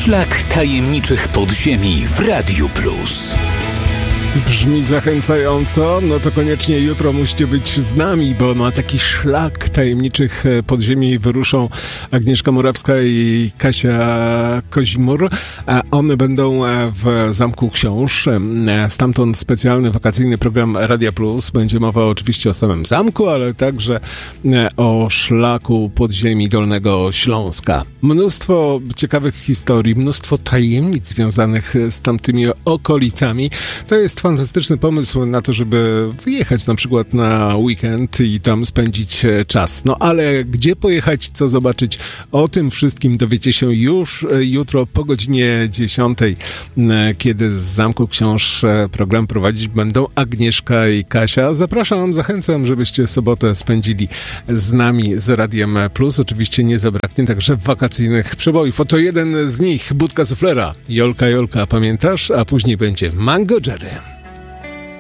Szlak tajemniczych podziemi w Radiu Plus. Brzmi zachęcająco, no to koniecznie jutro musicie być z nami, bo na taki szlak tajemniczych podziemi wyruszą Agnieszka Morawska i Kasia Kozimur. One będą w Zamku Książ. Stamtąd specjalny wakacyjny program Radia Plus. Będzie mowa oczywiście o samym zamku, ale także o szlaku podziemi Dolnego Śląska. Mnóstwo ciekawych historii, mnóstwo tajemnic związanych z tamtymi okolicami. To jest fantastyczny pomysł na to, żeby wyjechać na przykład na weekend i tam spędzić czas. No ale gdzie pojechać, co zobaczyć? O tym wszystkim dowiecie się już jutro po godzinie 10, kiedy z Zamku Książ program prowadzić będą Agnieszka i Kasia. Zapraszam, zachęcam, żebyście sobotę spędzili z nami, z Radiem Plus. Oczywiście nie zabraknie także wakacyjnych przebojów. Oto jeden z nich, Budka Suflera. Jolka, Jolka, pamiętasz? A później będzie Mango Jerry.